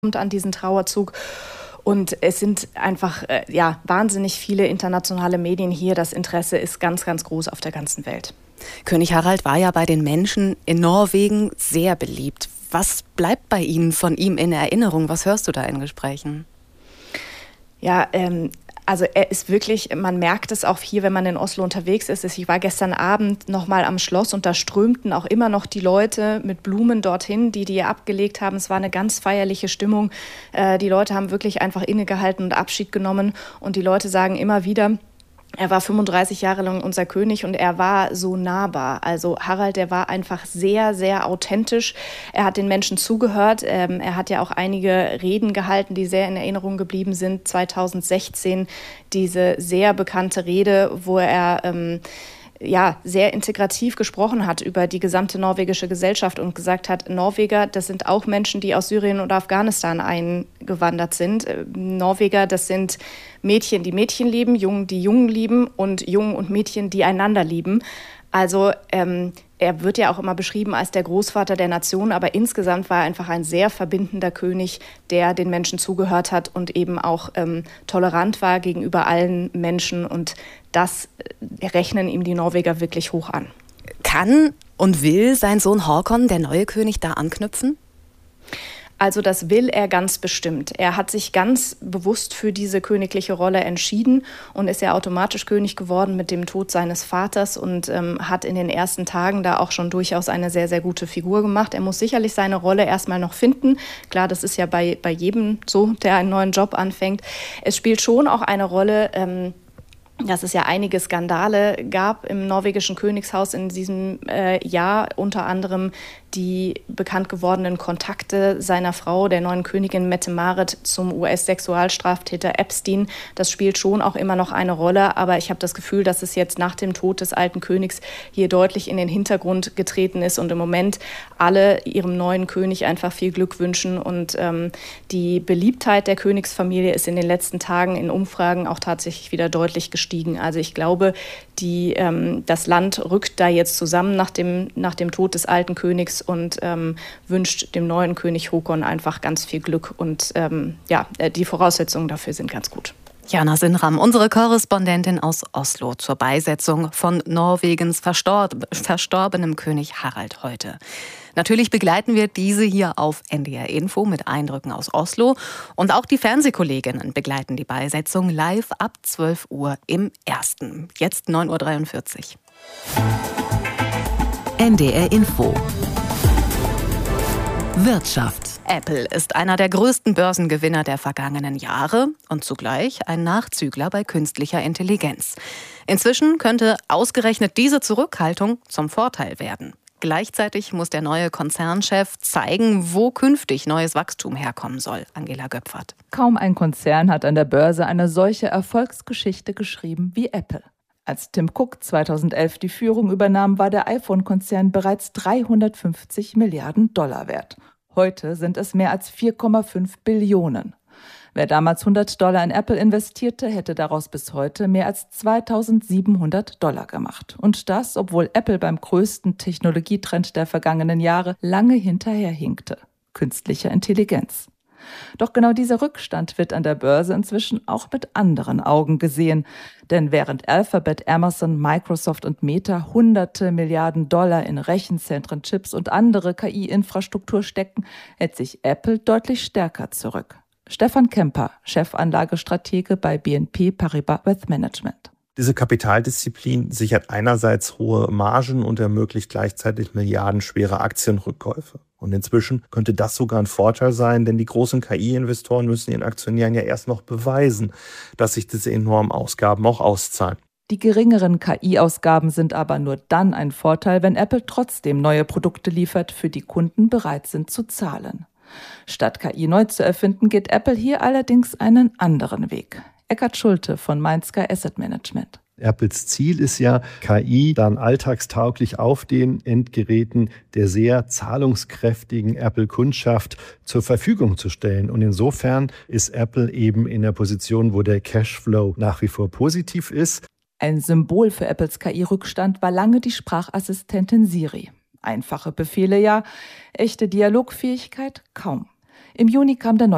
an diesen Trauerzug. Und es sind einfach wahnsinnig viele internationale Medien hier. Das Interesse ist ganz, ganz groß auf der ganzen Welt. König Harald war ja bei den Menschen in Norwegen sehr beliebt. Was bleibt bei Ihnen von ihm in Erinnerung? Was hörst du da in Gesprächen? Ja, also er ist wirklich, man merkt es auch hier, wenn man in Oslo unterwegs ist. Ich war gestern Abend noch mal am Schloss und da strömten auch immer noch die Leute mit Blumen dorthin, die abgelegt haben. Es war eine ganz feierliche Stimmung. Die Leute haben wirklich einfach innegehalten und Abschied genommen. Und die Leute sagen immer wieder, er war 35 Jahre lang unser König und er war so nahbar. Also Harald, der war einfach sehr, sehr authentisch. Er hat den Menschen zugehört. Er hat ja auch einige Reden gehalten, die sehr in Erinnerung geblieben sind. 2016 diese sehr bekannte Rede, wo er sehr integrativ gesprochen hat über die gesamte norwegische Gesellschaft und gesagt hat, Norweger, das sind auch Menschen, die aus Syrien oder Afghanistan eingewandert sind. Norweger, das sind Mädchen, die Mädchen lieben, Jungen, die Jungen lieben und Jungen und Mädchen, die einander lieben. Also er wird ja auch immer beschrieben als der Großvater der Nation, aber insgesamt war er einfach ein sehr verbindender König, der den Menschen zugehört hat und eben auch tolerant war gegenüber allen Menschen. Und das rechnen ihm die Norweger wirklich hoch an. Kann und will sein Sohn Håkon, der neue König, da anknüpfen? Also das will er ganz bestimmt. Er hat sich ganz bewusst für diese königliche Rolle entschieden und ist ja automatisch König geworden mit dem Tod seines Vaters und hat in den ersten Tagen da auch schon durchaus eine sehr, sehr gute Figur gemacht. Er muss sicherlich seine Rolle erstmal noch finden. Klar, das ist ja bei jedem so, der einen neuen Job anfängt. Es spielt schon auch eine Rolle, dass es ja einige Skandale gab im norwegischen Königshaus in diesem Jahr, unter anderem die bekannt gewordenen Kontakte seiner Frau, der neuen Königin Mette-Marit, zum US-Sexualstraftäter Epstein. Das spielt schon auch immer noch eine Rolle, aber ich habe das Gefühl, dass es jetzt nach dem Tod des alten Königs hier deutlich in den Hintergrund getreten ist und im Moment alle ihrem neuen König einfach viel Glück wünschen. Und die Beliebtheit der Königsfamilie ist in den letzten Tagen in Umfragen auch tatsächlich wieder deutlich gestiegen. Also ich glaube, das Land rückt da jetzt zusammen nach dem Tod des alten Königs und wünscht dem neuen König Håkon einfach ganz viel Glück. Und die Voraussetzungen dafür sind ganz gut. Jana Sinram, unsere Korrespondentin aus Oslo zur Beisetzung von Norwegens verstorbenem König Harald heute. Natürlich begleiten wir diese hier auf NDR Info mit Eindrücken aus Oslo. Und auch die Fernsehkolleginnen begleiten die Beisetzung live ab 12 Uhr im Ersten. Jetzt 9.43 Uhr. NDR Info. Wirtschaft. Apple ist einer der größten Börsengewinner der vergangenen Jahre und zugleich ein Nachzügler bei künstlicher Intelligenz. Inzwischen könnte ausgerechnet diese Zurückhaltung zum Vorteil werden. Gleichzeitig muss der neue Konzernchef zeigen, wo künftig neues Wachstum herkommen soll. Angela Göpfert. Kaum ein Konzern hat an der Börse eine solche Erfolgsgeschichte geschrieben wie Apple. Als Tim Cook 2011 die Führung übernahm, war der iPhone-Konzern bereits 350 Milliarden Dollar wert. Heute sind es mehr als 4,5 Billionen. Wer damals $100 in Apple investierte, hätte daraus bis heute mehr als $2.700 gemacht. Und das, obwohl Apple beim größten Technologietrend der vergangenen Jahre lange hinterherhinkte: künstlicher Intelligenz. Doch genau dieser Rückstand wird an der Börse inzwischen auch mit anderen Augen gesehen. Denn während Alphabet, Amazon, Microsoft und Meta hunderte Milliarden Dollar in Rechenzentren, Chips und andere KI-Infrastruktur stecken, hält sich Apple deutlich stärker zurück. Stefan Kemper, Chefanlagestratege bei BNP Paribas Wealth Management. Diese Kapitaldisziplin sichert einerseits hohe Margen und ermöglicht gleichzeitig milliardenschwere Aktienrückkäufe. Und inzwischen könnte das sogar ein Vorteil sein, denn die großen KI-Investoren müssen ihren Aktionären ja erst noch beweisen, dass sich diese enormen Ausgaben auch auszahlen. Die geringeren KI-Ausgaben sind aber nur dann ein Vorteil, wenn Apple trotzdem neue Produkte liefert, für die Kunden bereit sind zu zahlen. Statt KI neu zu erfinden, geht Apple hier allerdings einen anderen Weg. Eckhard Schulte von Mainsky Asset Management. Apples Ziel ist ja, KI dann alltagstauglich auf den Endgeräten der sehr zahlungskräftigen Apple-Kundschaft zur Verfügung zu stellen. Und insofern ist Apple eben in der Position, wo der Cashflow nach wie vor positiv ist. Ein Symbol für Apples KI-Rückstand war lange die Sprachassistentin Siri. Einfache Befehle ja, echte Dialogfähigkeit kaum. Im Juni kam der neue